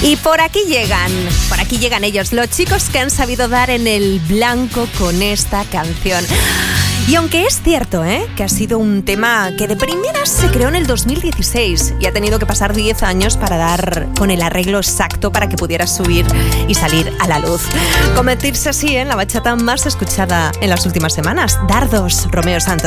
Y por aquí llegan ellos, los chicos que han sabido dar en el blanco con esta canción. Y aunque es cierto, que ha sido un tema que de primeras se creó en el 2016 y ha tenido que pasar 10 años para dar con el arreglo exacto para que pudiera subir y salir a la luz. Convertirse así en la bachata más escuchada en las últimas semanas. Dardos, Romeo Santos.